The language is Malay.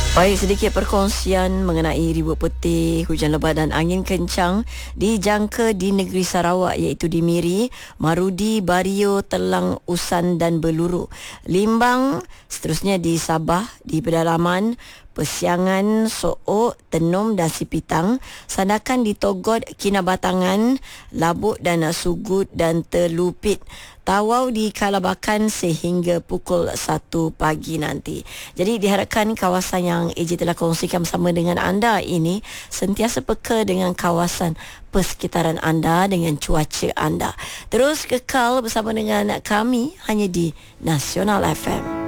Baik, sedikit perkongsian mengenai ribut putih, hujan lebat dan angin kencang dijangka di negeri Sarawak iaitu di Miri, Marudi, Bario, Telang, Usan dan Beluru. Limbang seterusnya di Sabah, di pedalaman Persiangan, Sook, Tenom dan Sipitang, Sandakan di Togot, Kinabatangan, Labuk dan Sugut dan Telupit. Tawau di Kalabakan sehingga pukul 1 pagi nanti. Jadi diharapkan kawasan yang AJ telah kongsikan bersama dengan anda ini sentiasa peka dengan kawasan persekitaran anda dengan cuaca anda. Terus kekal bersama dengan kami hanya di Nasional FM.